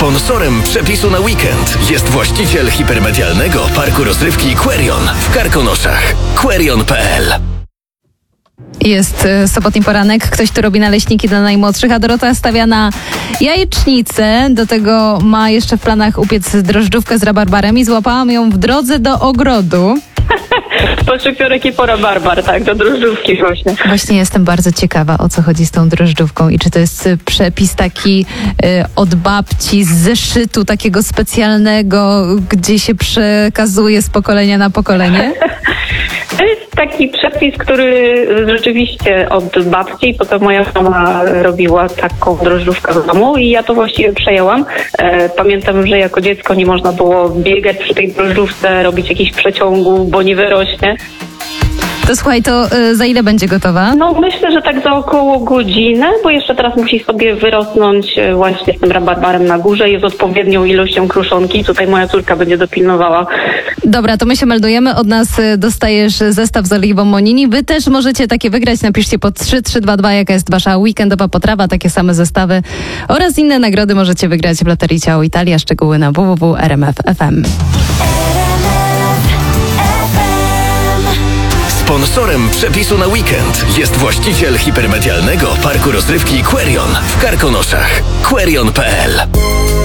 Sponsorem przepisu na weekend jest właściciel hipermedialnego parku rozrywki Querion w Karkonoszach. Querion.pl. Jest sobotni poranek, ktoś tu robi naleśniki dla najmłodszych, a Dorota stawia na jajecznicę. Do tego ma jeszcze w planach upiec drożdżówkę z rabarbarem i złapałam ją w drodze do ogrodu. Po szczypiorek i po rabarbar, tak, do drożdżówki właśnie. Właśnie jestem bardzo ciekawa, o co chodzi z tą drożdżówką i czy to jest przepis taki od babci z zeszytu takiego specjalnego, gdzie się przekazuje z pokolenia na pokolenie? To jest taki przepis, który rzeczywiście od babci, potem moja mama robiła taką drożdżówkę w domu i ja to właściwie przejęłam. Pamiętam, że jako dziecko nie można było biegać przy tej drożdżówce, robić jakichś przeciągów, bo nie wyrośnie. To słuchaj, to za ile będzie gotowa? No myślę, że tak za około godzinę, bo jeszcze teraz musi sobie wyrosnąć właśnie z tym rabarbarem na górze i z odpowiednią ilością kruszonki. Tutaj moja córka będzie dopilnowała. Dobra, to my się meldujemy. Od nas dostajesz zestaw z oliwą Monini. Wy też możecie takie wygrać. Napiszcie po 3322, jaka jest wasza weekendowa potrawa. Takie same zestawy oraz inne nagrody możecie wygrać w Loterii Ciało Italia. Szczegóły na www.rmf.fm. Sponsorem przepisu na weekend jest właściciel hipermedialnego parku rozrywki Querion w Karkonoszach. Querion.pl.